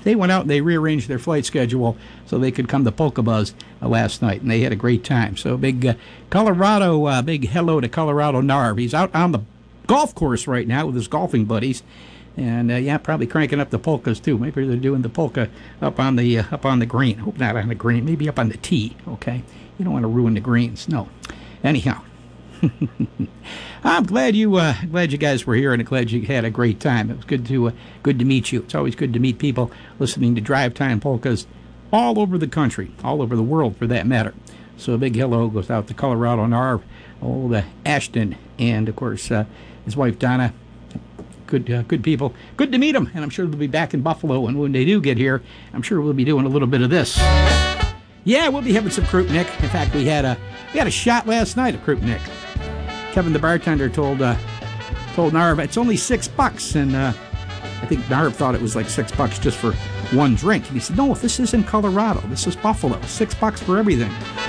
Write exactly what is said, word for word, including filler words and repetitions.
they went out and they rearranged their flight schedule so they could come to Polka Buzz uh, last night, and they had a great time. So big uh, Colorado, uh, big hello to Colorado Narv. He's out on the golf course right now with his golfing buddies. And uh, yeah, probably cranking up the polkas too. Maybe they're doing the polka up on the uh, up on the green. Hope not on the green. Maybe up on the tee. Okay, you don't want to ruin the greens. No. Anyhow, I'm glad you uh, glad you guys were here, and glad you had a great time. It was good to uh, good to meet you. It's always good to meet people listening to Drive Time Polkas all over the country, all over the world for that matter. So a big hello goes out to Colorado Narv, old uh, Ashton, and of course uh, his wife Donna. Good, uh, good people. Good to meet them, and I'm sure they'll be back in Buffalo. And when they do get here, I'm sure we'll be doing a little bit of this. Yeah, we'll be having some Krupnik. In fact, we had a we had a shot last night of Krupnik. Kevin, the bartender, told uh, told Narv it's only six bucks, and uh, I think Narv thought it was like six bucks just for one drink. And he said, "No, if this is in Colorado, this is Buffalo. Six bucks for everything."